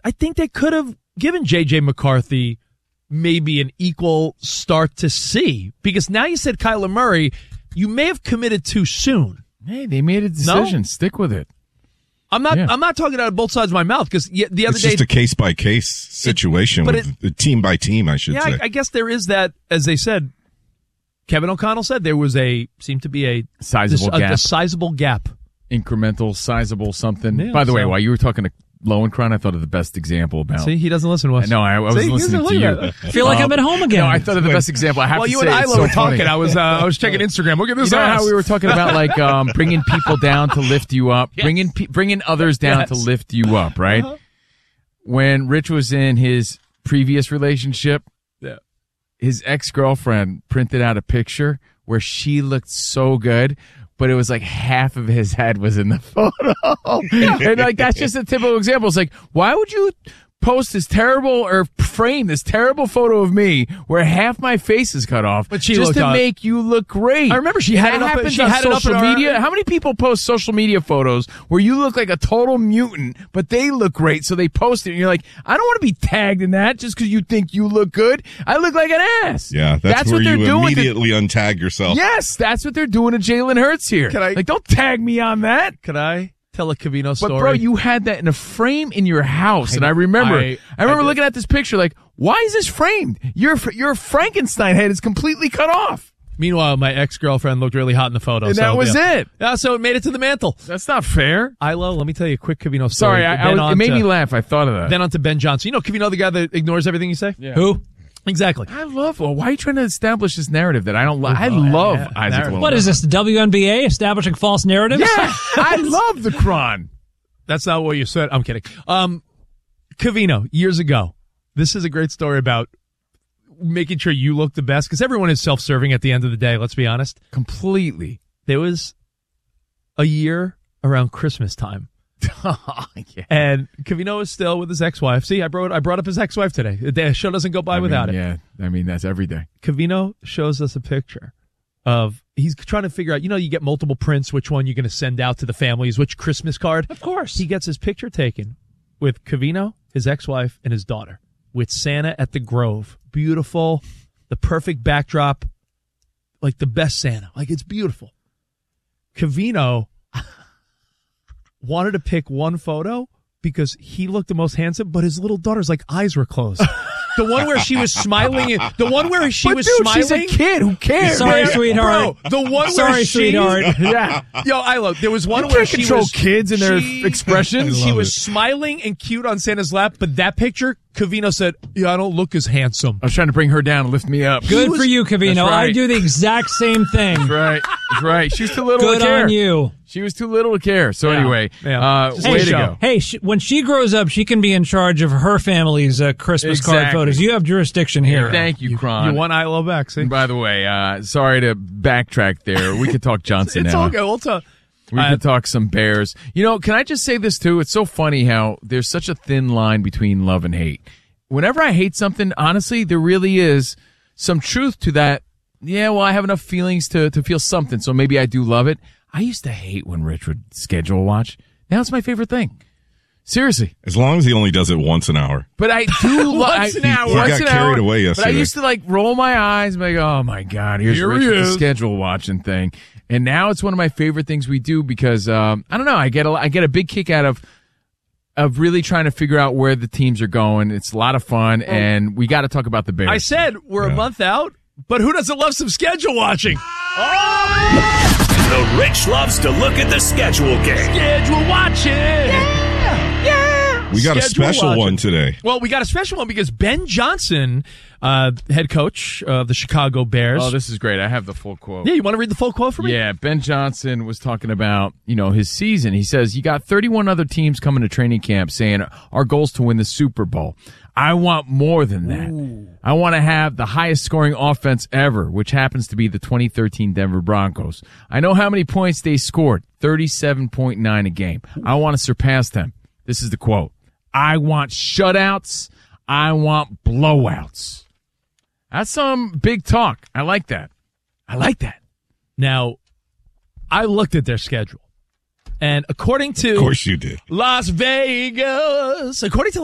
I think they could have given J.J. McCarthy maybe an equal start to see, because now you said Kyler Murray, you may have committed too soon. Hey, they made a decision. No? Stick with it. I'm not talking out of both sides of my mouth, because the other day it's just a case by case situation, team by team, I should say. I guess there is that, as they said. Kevin O'Connell said there seemed to be a sizable gap. Incremental, sizable something. Yeah, By the way, while you were talking to Lowenkron, I thought of the best example about. See, he doesn't listen to us. No, I was listening to you. I feel like I'm at home again. No, I thought of the best example. I have to say, you and Ilo were talking. Funny. I was checking Instagram. Look at this. You know how we were talking about like bringing people down to lift you up, yes. bringing others down to lift you up, right? Uh-huh. When Rich was in his previous relationship, his ex-girlfriend printed out a picture where she looked so good, but it was like half of his head was in the photo. And like that's just a typical example. It's like, why would you post this terrible or frame this terrible photo of me where half my face is cut off just to make you look great? I remember she had it up. She had social it up media. How many people post social media photos where you look like a total mutant, but they look great, so they post it, and you're like, I don't want to be tagged in that just because you think you look good. I look like an ass. Yeah, that's where what they're you doing immediately untag yourself. Yes, that's what they're doing to Jalen Hurts here. Like, don't tag me on that. Could I tell a Covino story? But bro, you had that in a frame in your house, and I remember looking at this picture like, why is this framed? Your Frankenstein head is completely cut off. Meanwhile, my ex-girlfriend looked really hot in the photo. And that was it. Yeah, so it made it to the mantle. That's not fair. Ilo, let me tell you a quick Covino story. Sorry, it made me laugh. I thought of that. Then on to Ben Johnson. You know Covino, the guy that ignores everything you say? Yeah. Who? Exactly. Why are you trying to establish this narrative that I don't like? I love Isaac Lowenkron. What is this, the WNBA establishing false narratives? Yeah, I love the Cron. That's not what you said. I'm kidding. Covino, years ago, this is a great story about making sure you look the best, because everyone is self-serving at the end of the day, let's be honest. Completely. There was a year around Christmas time. Yeah. And Covino is still with his ex-wife. See, I brought up his ex-wife today. The show doesn't go by without it. Yeah, that's every day. Covino shows us a picture of, he's trying to figure out, you get multiple prints, which one you're going to send out to the families, which Christmas card. Of course. He gets his picture taken with Covino, his ex-wife, and his daughter, with Santa at the Grove. Beautiful, the perfect backdrop, like the best Santa. Like, it's beautiful. Covino wanted to pick one photo because he looked the most handsome, but his little daughter's eyes were closed. The one where she was smiling. The one where she was smiling. She's a kid. Who cares? Sorry, sweetheart. Bro, the one Sorry, where sweetheart. Yeah. Yo, Ilo, there was one you where can't she control was kids and their expressions. She was smiling and cute on Santa's lap, but that picture, Covino said, "Yeah, I don't look as handsome." I was trying to bring her down and lift me up. Good for you, Covino. Right. I do the exact same thing. That's right. That's right. She's too little Good to care. on you. She was too little to care. So anyway, Just way to go. Hey, when she grows up, she can be in charge of her family's Christmas card photos. You have jurisdiction here. Thank you, Cron. You want Ilo back, see? And by the way, sorry to backtrack there. We could talk Johnson It's now. all good. We'll talk. We could talk some Bears. Can I just say this, too? It's so funny how there's such a thin line between love and hate. Whenever I hate something, honestly, there really is some truth to that. Yeah, well, I have enough feelings to feel something, so maybe I do love it. I used to hate when Rich would schedule watch. Now it's my favorite thing. Seriously. As long as he only does it once an hour. But I do once an hour. He got carried away yesterday. But I used to roll my eyes and be like, oh my God, here's Here Rich he with the is. schedule watching thing. And now it's one of my favorite things we do because, I don't know, I get a big kick out of really trying to figure out where the teams are going. It's a lot of fun, and we got to talk about the Bears. I said we're a month out, but who doesn't love some schedule watching? The Rich loves to look at the schedule game. Schedule watching. Yeah. We got a Schedule special watching. one today. Well, we got a special one because Ben Johnson, head coach of the Chicago Bears. Oh, this is great. I have the full quote. Yeah, you want to read the full quote for me? Yeah, Ben Johnson was talking about, his season. He says, you got 31 other teams coming to training camp saying our goal is to win the Super Bowl. I want more than that. Ooh. I want to have the highest scoring offense ever, which happens to be the 2013 Denver Broncos. I know how many points they scored, 37.9 a game. I want to surpass them. This is the quote. I want shutouts. I want blowouts. That's some big talk. I like that. Now, I looked at their schedule. And according to Of course you did. Las Vegas, according to